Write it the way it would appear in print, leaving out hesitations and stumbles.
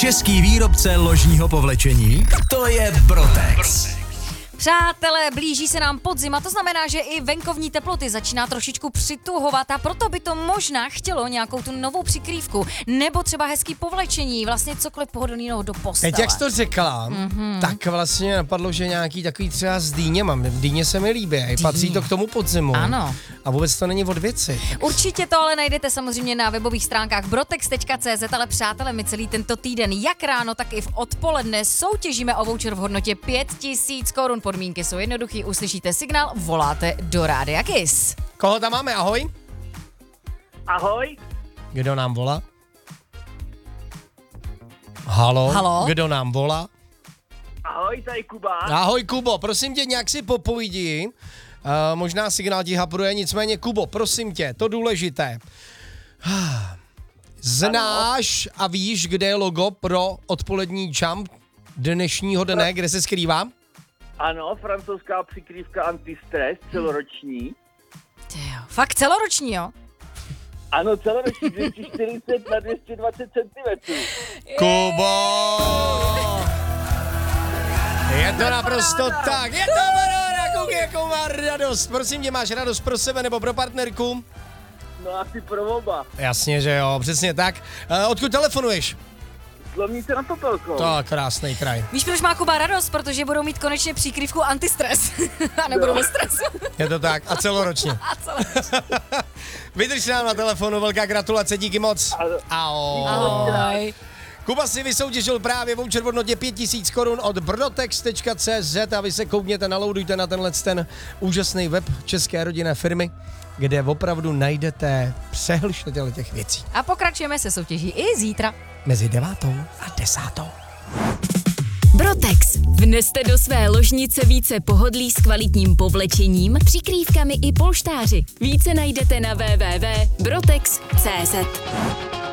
Český výrobce ložního povlečení, to je Brotex. Přátelé, blíží se nám podzim a to znamená, že i venkovní teploty začíná trošičku přituhovat a proto by to možná chtělo nějakou tu novou přikrývku nebo třeba hezký povlečení, vlastně cokoliv pohodlného do postele. Teď jak jsi to řekla, tak vlastně napadlo, že nějaký takový třeba s dýněma. Dýně se mi líbí, patří to k tomu podzimu. Ano. A vůbec to není od věci. Určitě to ale najdete samozřejmě na webových stránkách brotex.cz, ale přátelé, my celý tento týden, jak ráno, tak i v odpoledne soutěžíme o voucher v hodnotě 5000 korun. Podmínky jsou jednoduchý, uslyšíte signál, voláte do Rádia Kiss. Koho tam máme? Ahoj. Ahoj. Kdo nám volá? Halo? Halo? Kdo nám volá? Ahoj, tady Kuba. Ahoj Kubo, prosím tě, nějak si popovídí. Možná signál ti hapruje, nicméně Kubo, prosím tě, to důležité. Znáš a víš, kde je logo pro odpolední jump dnešního dne, kde se skrývá? Ano, francouzská přikrývka antistres, celoroční. Tyjo, fakt celoroční, jo? Ano, celoroční, 240 na 220 cm. Kubo! Je to naprosto tak, je to paráda, koukej, jakou má radost. Prosím tě, máš radost pro sebe nebo pro partnerku? No asi pro oba. Jasně, že jo, přesně tak. Odkud telefonuješ? Zlomnice nad Popelkou. To krásný kraj. Víš, proč má Kuba radost? Protože budou mít konečně příkrývku antistres. A nebudou ve stresu. Je to tak, a celoročně. Vydrž nám na telefonu, velká gratulace, díky moc. Ahoj. Ahoj. Kuba si vysoutěžil právě voucher v hodnotě 5000 korun od brotex.cz a vy se koukněte, naloudujte na ten úžasný web české rodinné firmy, kde opravdu najdete přehlštěle těch věcí. A pokračujeme se soutěží i zítra. Mezi 9. a 10. Brotex. Vneste do své ložnice více pohodlí s kvalitním povlečením, přikrývkami i polštáři. Více najdete na www.brotex.cz.